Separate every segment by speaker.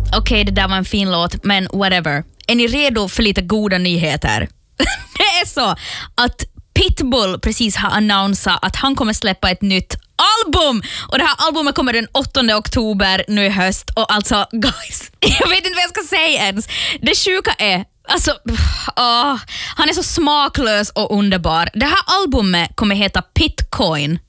Speaker 1: okej, det där var en fin låt, men whatever. Är ni redo för lite goda nyheter? Det är så att Pitbull precis har annonsat att han kommer släppa ett nytt album. Och det här albumet kommer den 8 oktober nu i höst. Och alltså, guys, jag vet inte vad jag ska säga ens. Det sjuka är, alltså, han är så smaklös och underbar. Det här albumet kommer heta Pitcoin.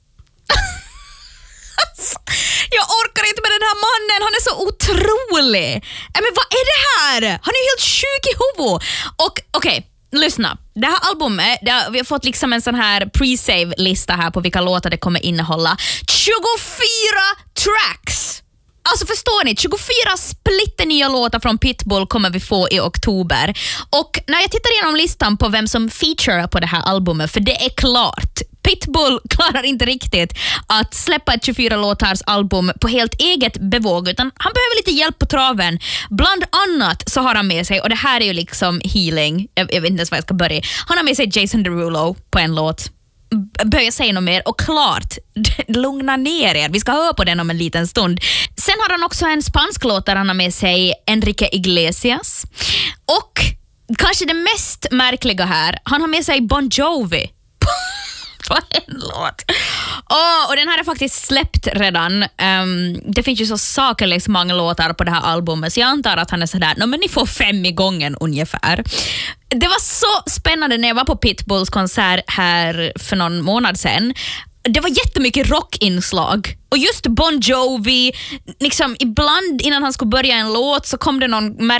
Speaker 1: Jag orkar inte med den här mannen. Han är så otrolig. Men vad är det här? Han är helt sjuk i huvudet. Och okej, lyssna. Det här albumet, vi har fått liksom en sån här pre-save-lista här på vilka låtar det kommer innehålla. 24 tracks! Alltså förstår ni, 24 splitternya låtar från Pitbull kommer vi få i oktober. Och när jag tittar igenom listan på vem som featurear på det här albumet, för det är klart, Pitbull klarar inte riktigt att släppa ett 24-låtars album på helt eget bevåg, utan han behöver lite hjälp på traven. Bland annat så har han med sig, och det här är ju liksom healing, jag vet inte ens var jag ska börja. Han har med sig Jason Derulo på en låt. Börja säga något mer, och klart, lugna ner er, vi ska höra på den om en liten stund. Sen har han också en spansk låt där han har med sig Enrique Iglesias, och kanske det mest märkliga här, han har med sig Bon Jovi på en låt. Och den här är faktiskt släppt redan. Det finns ju så sakerligt många låtar på det här albumet, så jag antar att han är sådär, men ni får 5 i gången ungefär. Det var så spännande när jag var på Pitbulls konsert här för någon månad sedan. Det var jättemycket rockinslag. Och just Bon Jovi, liksom ibland innan han skulle börja en låt så kom det någon